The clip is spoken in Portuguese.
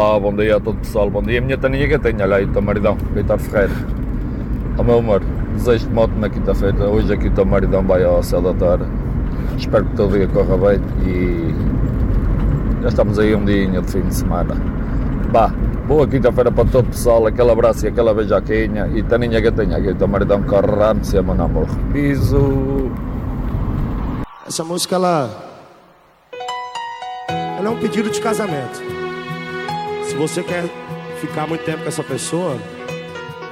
Olá, bom dia a todo o pessoal, bom dia. A minha Taninha Gatinha, olha aí o teu maridão, Vitor Ferreira. Ao meu amor, desejo de moto na quinta-feira. Hoje aqui o teu maridão vai ao céu da terra. Espero que o teu dia corra bem e já estamos aí um dia de fim de semana. Bah, boa quinta-feira para todo o pessoal, aquele abraço e aquela beijoquinha. E Taninha Gatinha, aqui o teu maridão corre ramo, se ama, não morre. Piso. Essa música, ela é um pedido de casamento. Se você quer ficar muito tempo com essa pessoa,